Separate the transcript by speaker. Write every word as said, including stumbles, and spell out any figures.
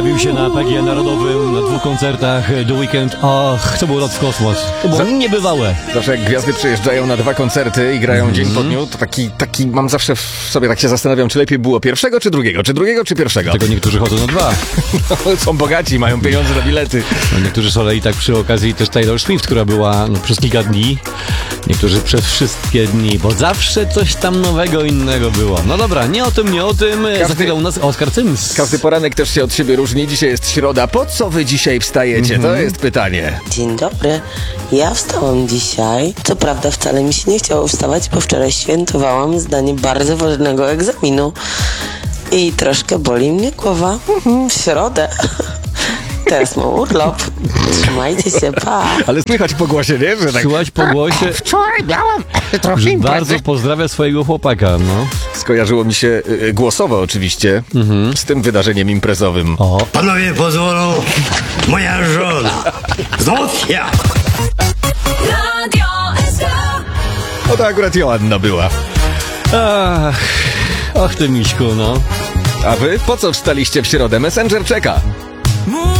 Speaker 1: Pojawił się na P G E Narodowym na dwóch koncertach The Weeknd. Och, to był lot w kosmos. To było niebywałe.
Speaker 2: Zawsze jak gwiazdy przyjeżdżają na dwa koncerty i grają mm-hmm. dzień po dniu, to taki, taki mam zawsze w sobie, tak się zastanawiam, czy lepiej było pierwszego, czy drugiego, czy drugiego, czy pierwszego.
Speaker 1: Tego niektórzy chodzą na dwa.
Speaker 2: No, są bogaci, mają pieniądze na bilety.
Speaker 1: No, niektórzy szaleli tak przy okazji też Taylor Swift, która była no, przez kilka dni. Niektórzy przez wszystkie dni, bo zawsze coś tam nowego, innego było. No dobra, nie o tym, nie o tym.
Speaker 2: Każdy,
Speaker 1: Za chwilę u nas Oskar Sims.
Speaker 2: Każdy poranek też się od siebie różni. Dzisiaj jest środa. Po co wy dzisiaj wstajecie? Mm-hmm. To jest pytanie.
Speaker 3: Dzień dobry. Ja wstałam dzisiaj. Co prawda wcale mi się nie chciało wstawać, bo wczoraj świętowałam zdanie bardzo ważnego egzaminu. I troszkę boli mnie głowa. W środę. Teraz mam urlop. Trzymajcie się, pa.
Speaker 2: Ale słychać po głosie, nie? Że tak...
Speaker 1: Słychać po głosie.
Speaker 2: Wczoraj miałam trochę
Speaker 1: Bardzo pozdrawia swojego chłopaka, no.
Speaker 2: Skojarzyło mi się y, głosowo oczywiście mm-hmm. z tym wydarzeniem imprezowym.
Speaker 1: O.
Speaker 4: Panowie pozwolą, moja żona Zofia.
Speaker 2: O, to akurat Joanna była.
Speaker 1: Ach, och ty miśku, no.
Speaker 2: A wy po co wstaliście w środę? Messenger czeka.